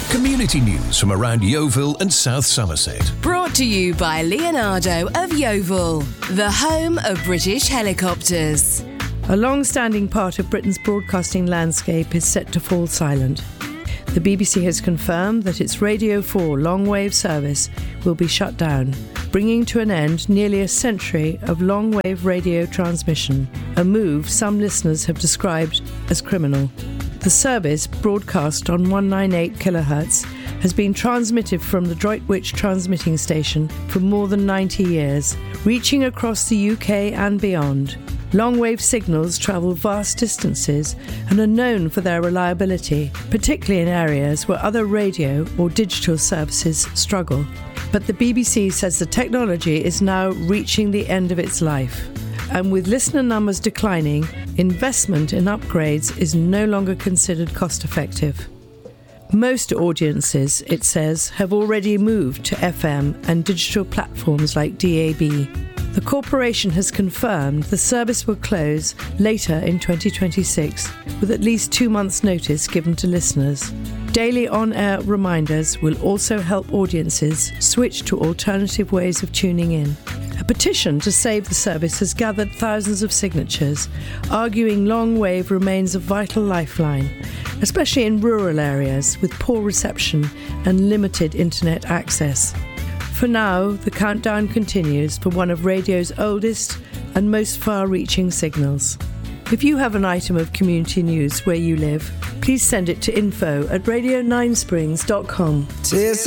Community news from around Yeovil and South Somerset. Brought to you by Leonardo of Yeovil, the home of British helicopters. A long-standing part of Britain's broadcasting landscape is set to fall silent. The BBC has confirmed that its Radio 4 long-wave service will be shut down, bringing to an end nearly a century of long-wave radio transmission, a move some listeners have described as criminal. The service, broadcast on 198 kHz, has been transmitted from the Droitwich transmitting station for more than 90 years, reaching across the UK and beyond. Long-wave signals travel vast distances and are known for their reliability, particularly in areas where other radio or digital services struggle. But the BBC says the technology is now reaching the end of its life. And with listener numbers declining, investment in upgrades is no longer considered cost-effective. Most audiences, it says, have already moved to FM and digital platforms like DAB. The corporation has confirmed the service will close later in 2026, with at least 2 months' notice given to listeners. Daily on-air reminders will also help audiences switch to alternative ways of tuning in. A petition to save the service has gathered thousands of signatures, arguing long-wave remains a vital lifeline, especially in rural areas with poor reception and limited internet access. For now, the countdown continues for one of radio's oldest and most far-reaching signals. If you have an item of community news where you live, please send it to info@radio9springs.com.